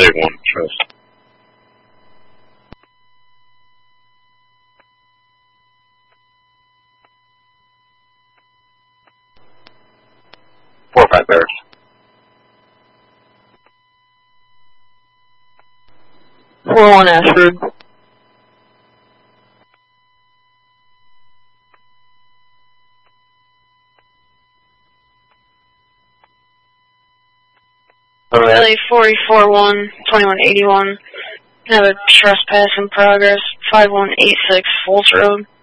big one, trust. Four or five bears. Four on Ashford. Really, 44-1, 2181. Have a trespass in progress, 5186 Fultz Road.